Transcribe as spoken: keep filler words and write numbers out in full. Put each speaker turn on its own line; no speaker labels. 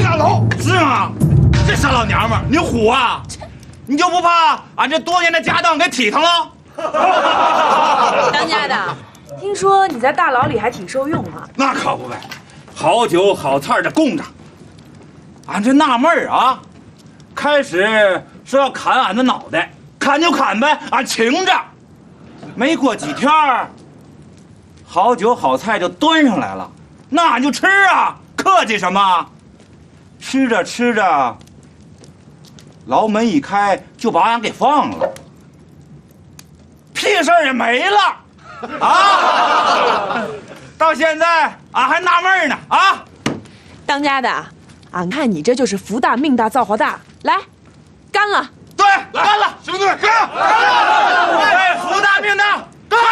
下楼。
是吗？这傻老娘们儿，你虎啊！你就不怕俺这多年的家当给体腾了？
当家的，听说你在大牢里还挺受用啊？
那可不呗，好酒好菜的供着。俺这纳闷儿啊，开始说要砍俺的脑袋，砍就砍呗，俺请着。没过几天儿，好酒好菜就端上来了，那俺就吃啊，客气什么？吃着吃着，牢门一开就把俺给放了，屁事儿也没了啊！到现在俺还纳闷呢啊！
当家的，俺看你这就是福大命大造化大，来，干了！
对，干了，
兄弟，干！
哎，福大命大！